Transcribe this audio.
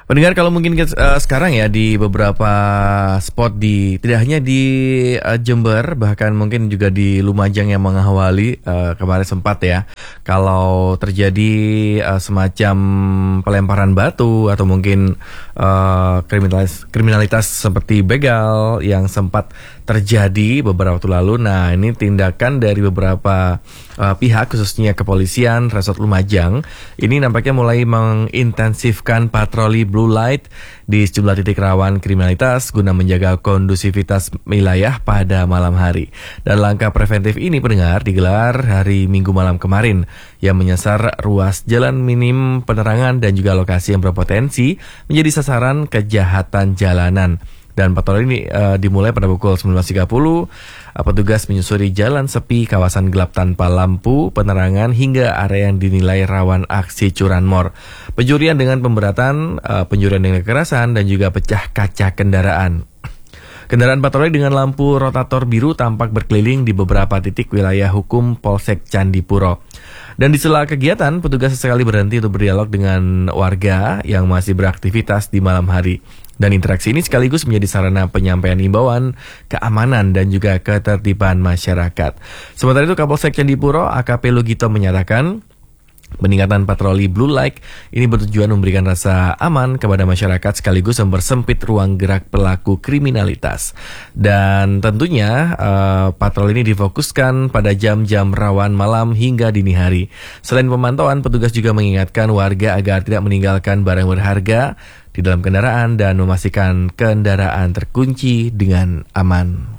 Pendengar, kalau mungkin sekarang ya di beberapa spot tidak hanya di Jember, bahkan mungkin juga di Lumajang yang mengawali kemarin sempat ya, kalau terjadi semacam pelemparan batu atau mungkin kriminalitas seperti begal yang sempat terjadi beberapa waktu lalu. Nah, ini tindakan dari beberapa pihak, khususnya kepolisian Resort Lumajang, ini nampaknya mulai mengintensifkan patroli blue light di sejumlah titik rawan kriminalitas guna menjaga kondusivitas wilayah pada malam hari. Dan langkah preventif ini, pendengar, digelar hari Minggu malam kemarin yang menyasar ruas jalan minim penerangan dan juga lokasi yang berpotensi menjadi sasaran kejahatan jalanan. Dan patroli ini dimulai pada pukul 19.30. Petugas menyusuri jalan sepi, kawasan gelap tanpa lampu penerangan, hingga area yang dinilai rawan aksi curanmor, pencurian dengan pemberatan, pencurian dengan kekerasan, dan juga pecah kaca kendaraan. Kendaraan patroli dengan lampu rotator biru tampak berkeliling di beberapa titik wilayah hukum Polsek Candipuro. Dan di sela kegiatan, petugas sesekali berhenti untuk berdialog dengan warga yang masih beraktivitas di malam hari. Dan interaksi ini sekaligus menjadi sarana penyampaian imbauan, keamanan, dan juga ketertiban masyarakat. Sementara itu, Kapolsek Candipuro, AKP Lugito, menyatakan peningkatan patroli blue light ini bertujuan memberikan rasa aman kepada masyarakat sekaligus mempersempit ruang gerak pelaku kriminalitas. Dan tentunya patroli ini difokuskan pada jam-jam rawan malam hingga dini hari. Selain pemantauan, petugas juga mengingatkan warga agar tidak meninggalkan barang berharga di dalam kendaraan dan memastikan kendaraan terkunci dengan aman.